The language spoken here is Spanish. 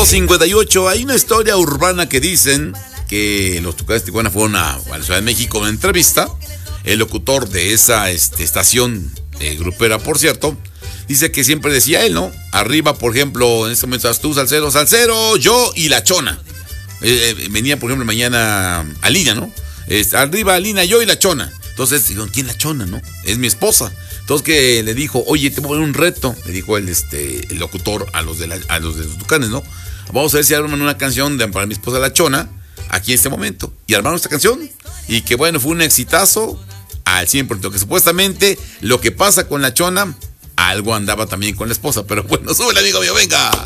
8:58, hay una historia urbana que dicen que los Tucanes de Tijuana fueron a la Ciudad de México en entrevista. El locutor de esa estación grupera, por cierto, dice que siempre decía él, ¿no? Arriba, por ejemplo, en este momento estás tú, Salcero, yo y la Chona. Venía, por ejemplo, mañana Alina, ¿no? Arriba Alina, yo y la Chona. Entonces, digo, ¿quién es la Chona, no? Es mi esposa. Entonces que le dijo, oye, te voy a poner un reto, le dijo el locutor a los de los Tucanes, ¿no? Vamos a ver si arman una canción para mi esposa la Chona, aquí en este momento. Y armaron esta canción. Y que bueno, fue un exitazo al 100%. Que supuestamente lo que pasa con la Chona, algo andaba también con la esposa. Pero bueno, súbele, amigo mío, venga.